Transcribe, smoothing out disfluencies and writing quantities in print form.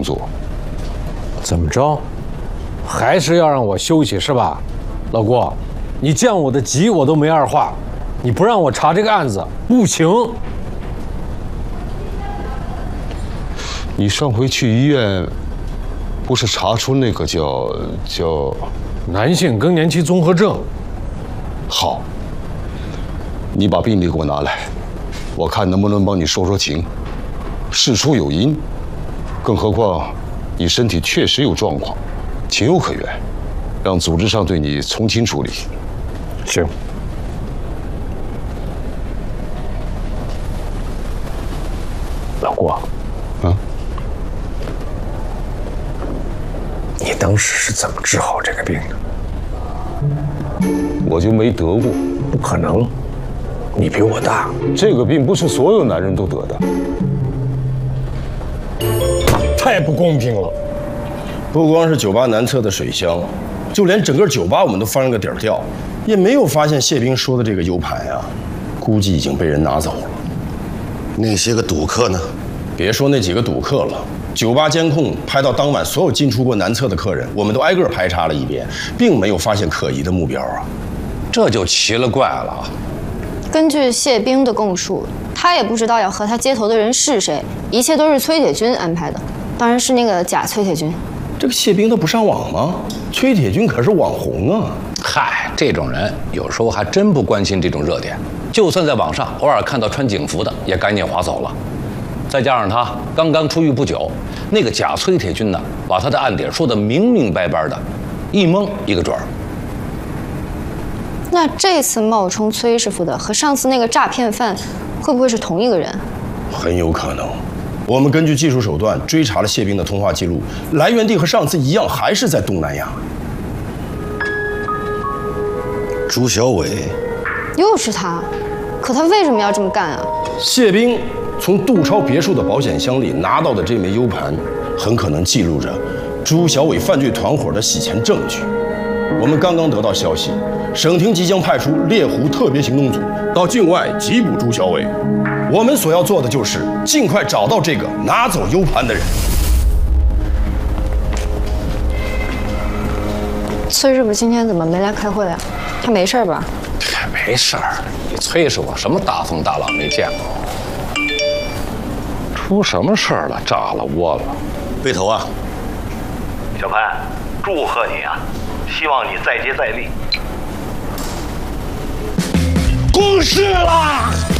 作。 怎么着？还是要让我休息是吧？老郭，你降我的级我都没二话，你不让我查这个案子不行。 你上回去医院，不是查出那个叫男性更年期综合症？ 好，你把病历给我拿来，我看能不能帮你说说情。事出有因，更何况你身体确实有状况，情有可原，让组织上对你从轻处理。 行。老郭，你当时是怎么治好这个病的？ 我就没得过。 不可能，你比我大。 这个病不是所有男人都得的。 太不公平了！ 不光是酒吧南侧的水箱，就连整个酒吧我们都翻了个底儿掉，也没有发现谢兵说的这个 U 盘啊，估计已经被人拿走了。 那些个赌客呢？ 别说那几个赌客了，酒吧监控拍到当晚所有进出过南侧的客人，我们都挨个排查了一遍，并没有发现可疑的目标啊。 这就奇了怪了。 根据谢兵的供述，他也不知道要和他接头的人是谁，一切都是崔铁军安排的，当然是那个假崔铁军。 这个谢兵他不上网吗？崔铁军可是网红啊！ 嗨，这种人有时候还真不关心这种热点，就算在网上偶尔看到穿警服的，也赶紧划走了。再加上他刚刚出狱不久，那个假崔铁军呢，把他的案底说得明明白白的，一蒙一个准儿。 那这次冒充崔师傅的和上次那个诈骗犯，会不会是同一个人？ 很有可能。我们根据技术手段追查了谢兵的通话记录，来源地和上次一样，还是在东南亚。 朱小伟， 又是他，可他为什么要这么干啊？ 谢兵从杜超别墅的保险箱里拿到的这枚 U 盘，很可能记录着朱小伟犯罪团伙的洗钱证据。我们刚刚得到消息，省厅即将派出猎狐特别行动组到境外缉捕朱小伟。我们所要做的就是尽快找到这个拿走 U 盘的人。 崔师傅今天怎么没来开会啊？他没事吧？ 没事儿，你崔师傅什么大风大浪没见过？出什么事儿了？炸了窝了？ 背头啊！ 小潘，祝贺你啊！希望你再接再厉。 公事了。